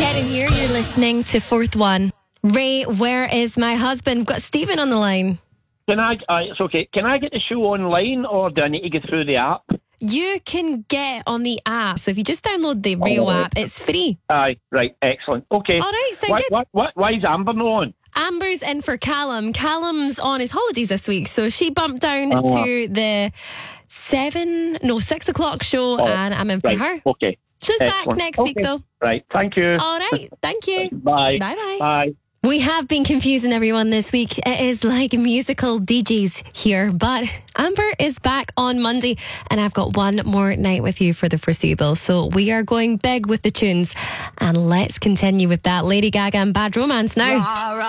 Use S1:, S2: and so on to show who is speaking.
S1: Karen here, you're listening to Fourth One. Ray, where is my husband? We've got Stephen on the line.
S2: It's okay. Can I get the show online or do I need to get through the app?
S1: You can get on the app. So if you just download the Rio app, it's free.
S2: Aye, right, excellent. Okay.
S1: All right, so good.
S2: Why is Amber not on?
S1: Amber's in for Callum. Callum's on his holidays this week, so she bumped down to the 6 o'clock show, and I'm in for her.
S2: Okay.
S1: She's back next week, though.
S2: Right, thank you.
S1: All right, thank you.
S2: Bye.
S1: Bye-bye.
S2: Bye.
S1: We have been confusing everyone this week. It is like musical DJs here, but Amber is back on Monday, and I've got one more night with you for the foreseeable. So we are going big with the tunes, and let's continue with that Lady Gaga and Bad Romance now.